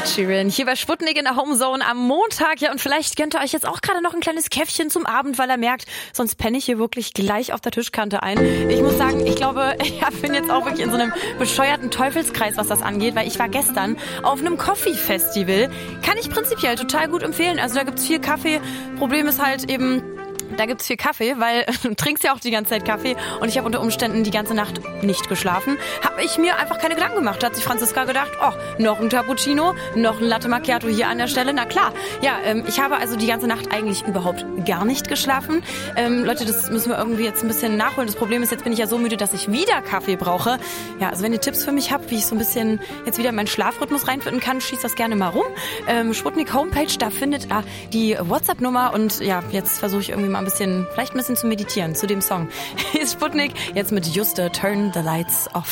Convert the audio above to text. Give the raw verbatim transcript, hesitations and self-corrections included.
Sheeran hier bei Sputnik in der Homezone am Montag. Ja, und vielleicht gönnt ihr euch jetzt auch gerade noch ein kleines Käffchen zum Abend, weil er merkt, sonst penne ich hier wirklich gleich auf der Tischkante ein. Ich muss sagen, ich glaube, ich bin jetzt auch wirklich in so einem bescheuerten Teufelskreis, was das angeht, weil ich war gestern auf einem Coffee-Festival. Kann ich prinzipiell total gut empfehlen. Also da gibt's viel Kaffee. Problem ist halt eben, da gibt's viel Kaffee, weil du trinkst ja auch die ganze Zeit Kaffee und ich habe unter Umständen die ganze Nacht nicht geschlafen. Habe ich mir einfach keine Gedanken gemacht. Da hat sich Franziska gedacht, oh, noch ein Cappuccino, noch ein Latte Macchiato hier an der Stelle. Na klar. Ja, ähm, ich habe also die ganze Nacht eigentlich überhaupt gar nicht geschlafen. Ähm, Leute, das müssen wir irgendwie jetzt ein bisschen nachholen. Das Problem ist, jetzt bin ich ja so müde, dass ich wieder Kaffee brauche. Ja, also wenn ihr Tipps für mich habt, wie ich so ein bisschen jetzt wieder in meinen Schlafrhythmus reinfinden kann, schießt das gerne mal rum. Ähm, Sputnik Homepage, da findet ihr die WhatsApp-Nummer und ja, jetzt versuche ich irgendwie mal ein bisschen, vielleicht ein bisschen zu meditieren zu dem Song. Hier ist Sputnik, jetzt mit Juste, Turn the Lights Off.